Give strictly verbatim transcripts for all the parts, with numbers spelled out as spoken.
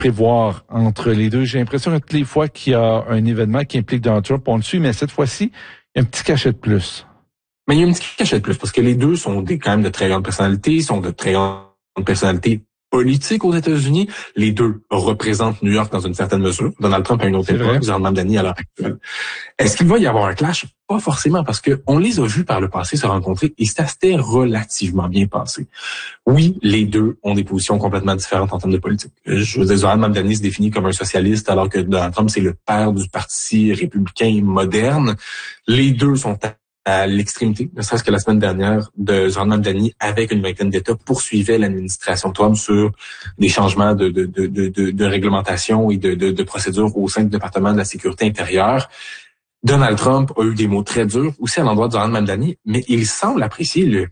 prévoir entre les deux. J'ai l'impression que toutes les fois qu'il y a un événement qui implique Donald Trump, on le suit, mais cette fois-ci, il y a un petit cachet de plus. Mais il y a un petit cachet de plus, parce que les deux sont des, quand même de très grandes personnalités, sont de très grandes personnalités politiques aux États-Unis. Les deux représentent New York dans une certaine mesure. Donald Trump a une autre époque, Zohran Mamdani à l'heure actuelle. Est-ce qu'il va y avoir un clash? Pas forcément, parce que on les a vus par le passé se rencontrer et ça s'était relativement bien passé. Oui, les deux ont des positions complètement différentes en termes de politique. Je veux dire, Zohran Mamdani se définit comme un socialiste, alors que Donald Trump, c'est le père du parti républicain moderne. Les deux sont à l'extrémité, ne serait-ce que la semaine dernière, de Zohran Mamdani avec une vingtaine d'États poursuivait l'administration Trump sur des changements de, de, de, de, de réglementation et de, de, de procédures au sein du département de la sécurité intérieure. Donald Trump a eu des mots très durs aussi à l'endroit de Zohran Mamdani, mais il semble apprécier le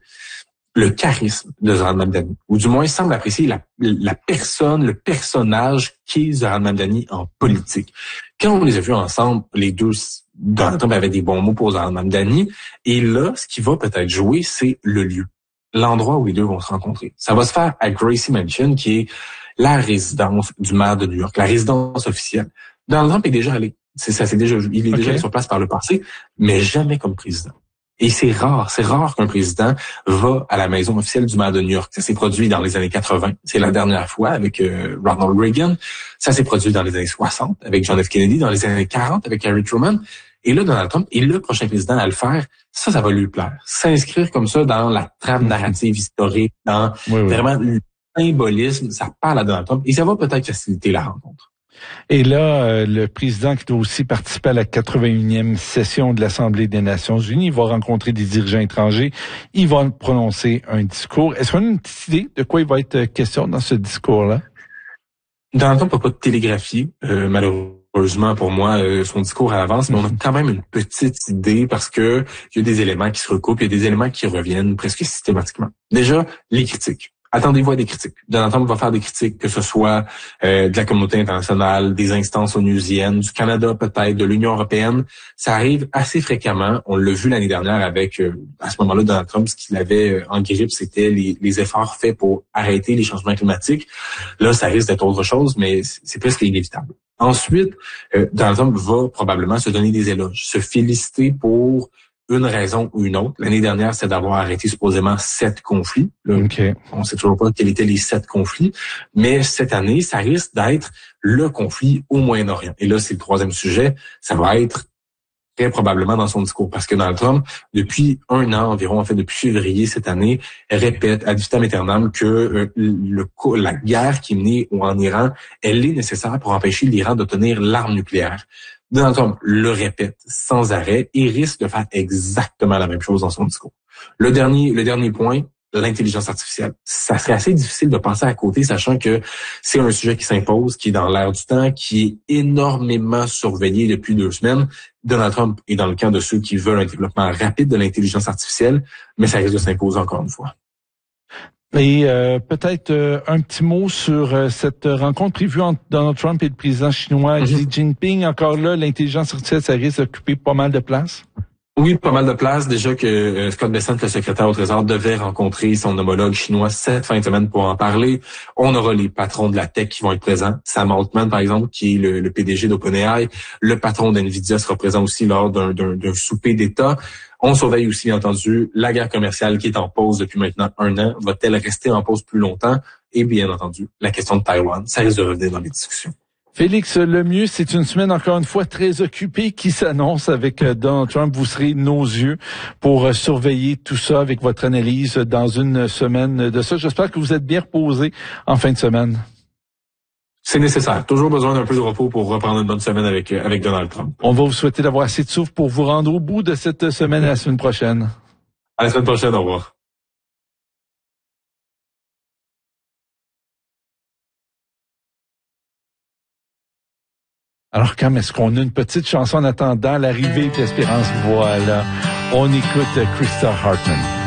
le charisme de Zohran Mamdani, ou du moins il semble apprécier la, la personne, le personnage qu'est Zohran Mamdani en politique. Quand on les a vus ensemble, les deux, Donald Trump avait des bons mots pour Zohran Mamdani, et là, ce qui va peut-être jouer, c'est le lieu, l'endroit où les deux vont se rencontrer. Ça va se faire à Gracie Mansion, qui est la résidence du maire de New York, la résidence officielle. Donald Trump est déjà allé, c'est ça, c'est déjà, il est okay. déjà allé sur place par le passé, mais jamais comme président. Et c'est rare, c'est rare qu'un président va à la maison officielle du maire de New York. Ça s'est produit dans les années quatre-vingts. C'est la dernière fois avec euh, Ronald Reagan. Ça s'est produit dans les années soixante avec John F. Kennedy, dans les années quarante avec Harry Truman. Et là, Donald Trump est le prochain président à le faire. Ça, ça va lui plaire. S'inscrire comme ça dans la trame narrative historique, dans oui, oui. vraiment le symbolisme, ça parle à Donald Trump et ça va peut-être faciliter la rencontre. Et là, euh, le président qui doit aussi participer à la quatre-vingt-unième session de l'Assemblée des Nations Unies, il va rencontrer des dirigeants étrangers, il va prononcer un discours. Est-ce qu'on a une petite idée de quoi il va être question dans ce discours-là? Dans le temps, on peut pas télégraphier, euh, malheureusement pour moi, euh, son discours à l'avance, mais on a quand même une petite idée parce que il y a des éléments qui se recoupent, il y a des éléments qui reviennent presque systématiquement. Déjà, les critiques. Attendez-vous à des critiques. Donald Trump va faire des critiques, que ce soit euh, de la communauté internationale, des instances onusiennes, du Canada peut-être, de l'Union européenne. Ça arrive assez fréquemment. On l'a vu l'année dernière avec, euh, à ce moment-là, Donald Trump, ce qu'il avait euh, en grippe, c'était les, les efforts faits pour arrêter les changements climatiques. Là, ça risque d'être autre chose, mais c'est presque inévitable. Ensuite, euh, Donald Trump va probablement se donner des éloges, se féliciter pour une raison ou une autre. L'année dernière, c'est d'avoir arrêté supposément sept conflits. Là, okay. On ne sait toujours pas quels étaient les sept conflits, mais cette année, ça risque d'être le conflit au Moyen-Orient. Et là, c'est le troisième sujet. Ça va être très probablement dans son discours, parce que Donald Trump, depuis un an environ, en fait, depuis février cette année, répète ad vitam aeternam que euh, le, la guerre qui est menée en Iran, elle est nécessaire pour empêcher l'Iran d'obtenir l'arme nucléaire. Donald Trump le répète sans arrêt et risque de faire exactement la même chose dans son discours. Le dernier, le dernier point, l'intelligence artificielle. Ça serait assez difficile de passer à côté, sachant que c'est un sujet qui s'impose, qui est dans l'air du temps, qui est énormément surveillé depuis deux semaines. Donald Trump est dans le camp de ceux qui veulent un développement rapide de l'intelligence artificielle, mais ça risque de s'imposer encore une fois. Et euh, peut-être euh, un petit mot sur euh, cette rencontre prévue entre Donald Trump et le président chinois Xi Jinping. Encore là, l'intelligence artificielle, ça risque d'occuper pas mal de place? Oui, pas mal de place. Déjà que euh, Scott Bessent, le secrétaire au Trésor, devait rencontrer son homologue chinois cette fin de semaine pour en parler. On aura les patrons de la tech qui vont être présents. Sam Altman, par exemple, qui est le, le P D G d'OpenAI. Le patron d'NVIDIA sera présent aussi lors d'un, d'un, d'un souper d'État. On surveille aussi, bien entendu, la guerre commerciale qui est en pause depuis maintenant un an. Va-t-elle rester en pause plus longtemps? Et bien entendu, la question de Taïwan. Ça risque de revenir dans les discussions. Félix Lemieux, c'est une semaine encore une fois très occupée qui s'annonce avec Donald Trump. Vous serez nos yeux pour surveiller tout ça avec votre analyse dans une semaine de ça. J'espère que vous êtes bien reposé en fin de semaine. C'est nécessaire. Toujours besoin d'un peu de repos pour reprendre une bonne semaine avec, avec Donald Trump. On va vous souhaiter d'avoir assez de souffle pour vous rendre au bout de cette semaine à la semaine prochaine. À la semaine prochaine, au revoir. Alors, quand est-ce qu'on a une petite chanson en attendant l'arrivée de l'espérance? Voilà. On écoute Krista Hartman.